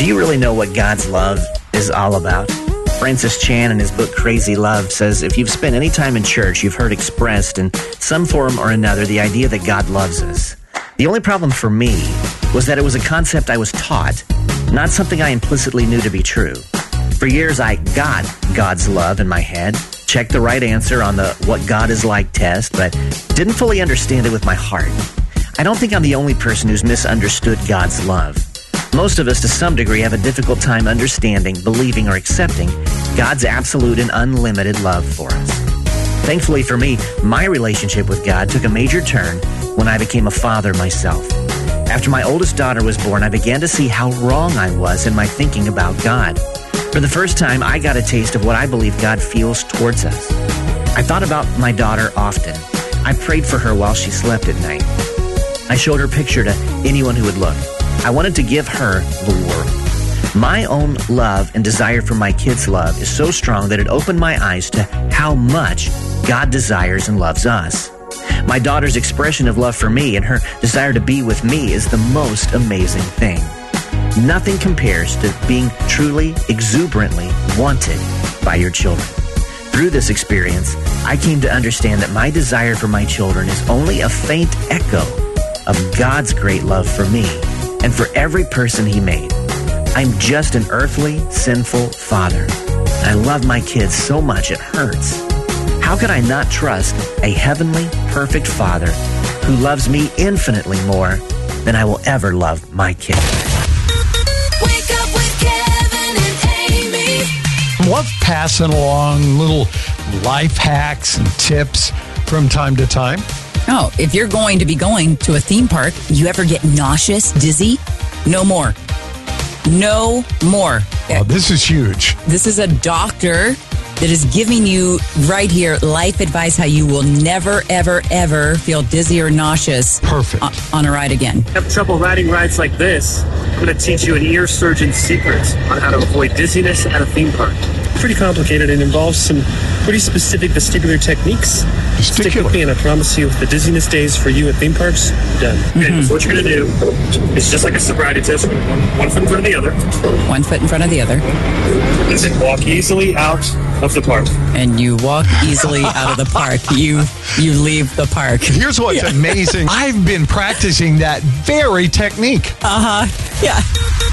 you really know what God's love is all about? Francis Chan, in his book Crazy Love, says if you've spent any time in church, you've heard expressed in some form or another the idea that God loves us. The only problem for me was that it was a concept I was taught, not something I implicitly knew to be true. For years, I got God's love in my head, checked the right answer on the What God Is Like test, but didn't fully understand it with my heart. I don't think I'm the only person who's misunderstood God's love. Most of us, to some degree, have a difficult time understanding, believing, or accepting God's absolute and unlimited love for us. Thankfully for me, my relationship with God took a major turn when I became a father myself. After my oldest daughter was born, I began to see how wrong I was in my thinking about God. For the first time, I got a taste of what I believe God feels towards us. I thought about my daughter often. I prayed for her while she slept at night. I showed her picture to anyone who would look. I wanted to give her the world. My own love and desire for my kids' love is so strong that it opened my eyes to how much God desires and loves us. My daughter's expression of love for me and her desire to be with me is the most amazing thing. Nothing compares to being truly, exuberantly wanted by your children. Through this experience, I came to understand that my desire for my children is only a faint echo of God's great love for me and for every person He made. I'm just an earthly, sinful father. I love my kids so much it hurts. How could I not trust a heavenly, perfect Father who loves me infinitely more than I will ever love my kids? Wake up with Kevin and Amy. Love passing along little life hacks and tips from time to time. Oh, if you're going to be going to a theme park, you ever get nauseous, dizzy? No more. No more. Oh, this is huge. This is a doctor that is giving you right here life advice how you will never, ever, ever feel dizzy or nauseous Perfect. on a ride again. Have trouble riding rides like this? I'm going to teach you an ear surgeon's secret on how to avoid dizziness at a theme park. Pretty complicated and involves some pretty specific vestibular techniques. Stick with me and I promise you the dizziness days for you at theme parks, done. Okay, so what you're going to do is just like a sobriety test, one foot in front of the other. One foot in front of the other. And then walk easily out of the park. And you walk easily out of the park. You leave the park. Here's what's amazing. I've been practicing that very technique. Yeah.